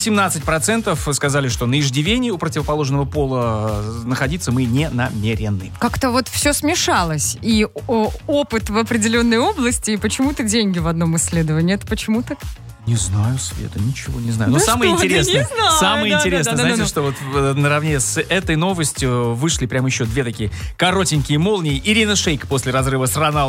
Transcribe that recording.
17% сказали, что на иждивении у противоположного пола находиться мы не намерены. Как-то вот все смешалось. И опыт в определенной области, и почему-то деньги в одном исследовании. Это почему-то... Не знаю, Света, ничего не знаю. Но Да самое что ты, интересное, не знаю. самое Да, интересное, да, да, знаете, да. что вот наравне с этой новостью вышли прям еще две такие коротенькие молнии. Ирина Шейк после разрыва с Роналдо